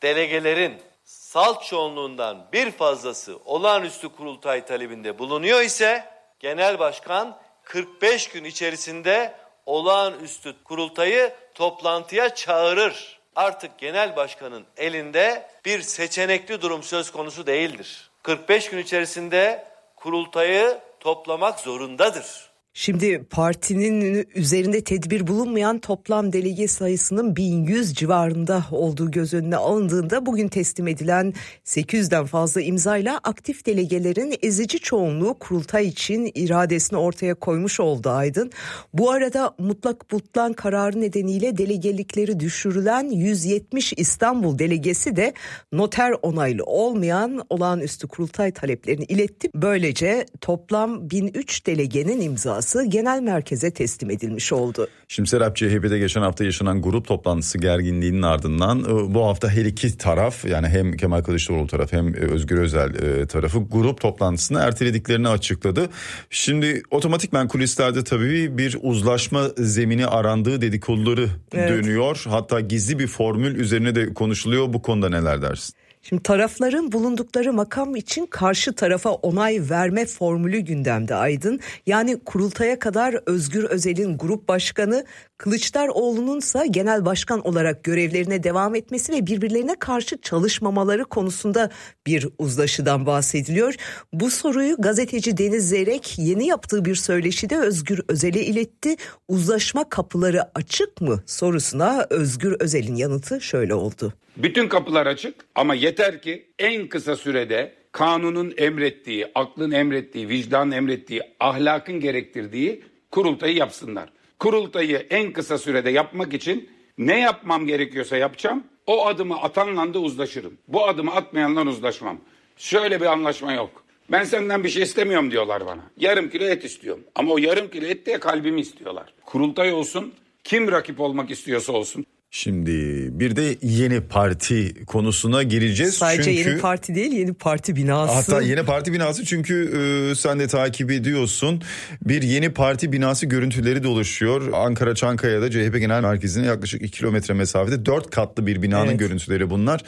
delegelerin salt çoğunluğundan bir fazlası olağanüstü kurultay talebinde bulunuyor ise genel başkan 45 gün içerisinde olağanüstü kurultayı toplantıya çağırır. Artık genel başkanın elinde bir seçenekli durum söz konusu değildir. 45 gün içerisinde kurultayı toplamak zorundadır. Şimdi partinin üzerinde tedbir bulunmayan toplam delege sayısının 1100 civarında olduğu göz önüne alındığında bugün teslim edilen 800'den fazla imzayla aktif delegelerin ezici çoğunluğu kurultay için iradesini ortaya koymuş oldu Aydın. Bu arada mutlak butlan kararı nedeniyle delegelikleri düşürülen 170 İstanbul delegesi de noter onaylı olmayan olağanüstü kurultay taleplerini iletti. Böylece toplam 1003 delegenin imzası genel merkeze teslim edilmiş oldu. Şimdi Serap, CHP'de geçen hafta yaşanan grup toplantısı gerginliğinin ardından bu hafta her iki taraf, yani hem Kemal Kılıçdaroğlu tarafı hem Özgür Özel tarafı grup toplantısını ertelediklerini açıkladı. Şimdi otomatikman kulislerde tabii bir uzlaşma zemini arandığı dedikoduları dönüyor. Hatta gizli bir formül üzerine de konuşuluyor. Bu konuda neler dersin? Şimdi tarafların bulundukları makam için karşı tarafa onay verme formülü gündemde Aydın. Yani kurultaya kadar Özgür Özel'in grup başkanı, Kılıçdaroğlu'nun ise genel başkan olarak görevlerine devam etmesi ve birbirlerine karşı çalışmamaları konusunda bir uzlaşıdan bahsediliyor. Bu soruyu gazeteci Deniz Zeyrek yeni yaptığı bir söyleşide Özgür Özel'e iletti. Uzlaşma kapıları açık mı sorusuna Özgür Özel'in yanıtı şöyle oldu. Bütün kapılar açık ama yeter ki en kısa sürede kanunun emrettiği, aklın emrettiği, vicdanın emrettiği, ahlakın gerektirdiği kurultayı yapsınlar. Kurultayı en kısa sürede yapmak için ne yapmam gerekiyorsa yapacağım. O adımı atanla da uzlaşırım. Bu adımı atmayanla uzlaşmam. Şöyle bir anlaşma yok. Ben senden bir şey istemiyorum diyorlar bana. Yarım kilo et istiyorum. Ama o yarım kilo et de kalbimi istiyorlar. Kurultay olsun, kim rakip olmak istiyorsa olsun. Şimdi bir de yeni parti konusuna gireceğiz. Sadece yeni parti değil, yeni parti binası. Hatta yeni parti binası, çünkü sen de takip ediyorsun. Bir yeni parti binası görüntüleri de oluşuyor. Ankara Çankaya'da CHP Genel Merkezi'ne yaklaşık 2 kilometre mesafede 4 katlı bir binanın görüntüleri bunlar.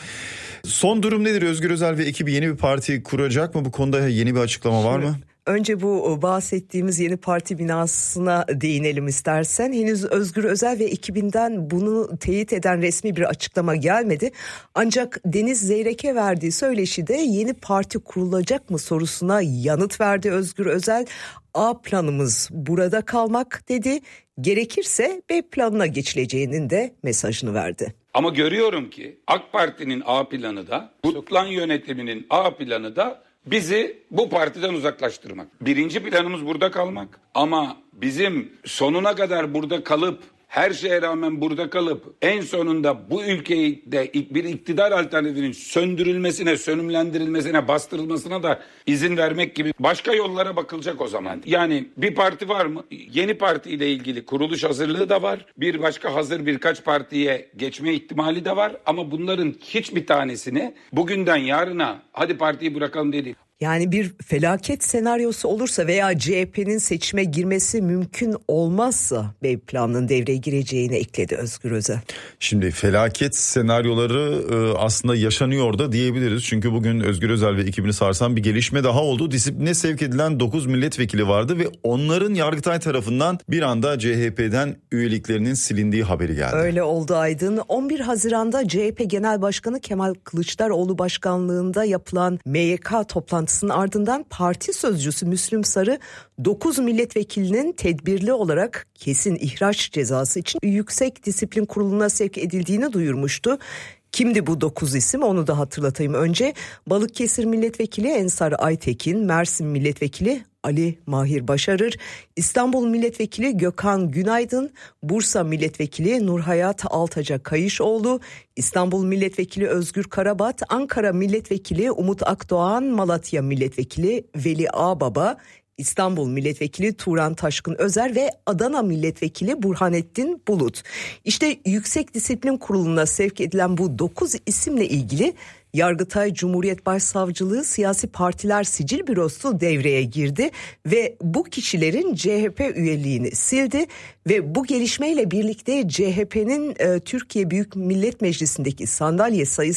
Son durum nedir? Özgür Özel ve ekibi yeni bir parti kuracak mı? Bu konuda yeni bir açıklama var mı? Önce bu bahsettiğimiz yeni parti binasına değinelim istersen. Henüz Özgür Özel ve ekibinden bunu teyit eden resmi bir açıklama gelmedi. Ancak Deniz Zeyrek'e verdiği söyleşide yeni parti kurulacak mı sorusuna yanıt verdi Özgür Özel. A planımız burada kalmak dedi. Gerekirse B planına geçileceğinin de mesajını verdi. Ama görüyorum ki AK Parti'nin A planı da, Kutlan yönetiminin A planı da bizi bu partiden uzaklaştırmak. Birinci planımız burada kalmak. Ama bizim sonuna kadar burada kalıp, her şeye rağmen burada kalıp en sonunda bu ülkeyi de bir iktidar alternatifinin söndürülmesine, sönümlendirilmesine, bastırılmasına da izin vermek gibi başka yollara bakılacak o zaman. Yani bir parti var mı? Yeni partiyle ilgili kuruluş hazırlığı da var. Bir başka hazır birkaç partiye geçme ihtimali de var. Ama bunların hiçbir tanesini bugünden yarına hadi partiyi bırakalım dedi. Yani bir felaket senaryosu olursa veya CHP'nin seçime girmesi mümkün olmazsa B planının devreye gireceğini ekledi Özgür Özel. Şimdi felaket senaryoları aslında yaşanıyor da diyebiliriz. Çünkü bugün Özgür Özel ve ekibini sarsan bir gelişme daha oldu. Disipline sevk edilen 9 milletvekili vardı ve onların Yargıtay tarafından bir anda CHP'den üyeliklerinin silindiği haberi geldi. Öyle oldu Aydın. 11 Haziran'da CHP Genel Başkanı Kemal Kılıçdaroğlu başkanlığında yapılan MYK toplantısının ardından parti sözcüsü Müslüm Sarı 9 milletvekilinin tedbirli olarak kesin ihraç cezası için Yüksek Disiplin Kurulu'na sevk edildiğini duyurmuştu. Kimdi bu 9 isim, onu da hatırlatayım önce. Balıkesir Milletvekili Ensar Aytekin, Mersin Milletvekili Ali Mahir Başarır, İstanbul Milletvekili Gökhan Günaydın, Bursa Milletvekili Nurhayat Altaca Kayışoğlu, İstanbul Milletvekili Özgür Karabat, Ankara Milletvekili Umut Akdoğan, Malatya Milletvekili Veli Ağbaba, İstanbul Milletvekili Turan Taşkın Özer ve Adana Milletvekili Burhanettin Bulut. İşte Yüksek Disiplin Kurulu'na sevk edilen bu 9 isimle ilgili Yargıtay Cumhuriyet Başsavcılığı Siyasi Partiler Sicil Bürosu devreye girdi ve bu kişilerin CHP üyeliğini sildi ve bu gelişmeyle birlikte CHP'nin Türkiye Büyük Millet Meclisi'ndeki sandalye sayısı